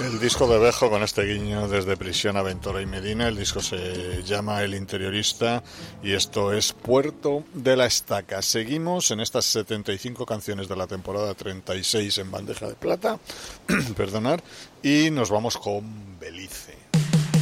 El disco de Bejo con este guiño desde Prisión, Aventura y Medina. El disco se llama El Interiorista y esto es Puerto de la Estaca. Seguimos en estas 75 canciones de la temporada 36 en bandeja de plata, perdonar, y nos vamos con Belice.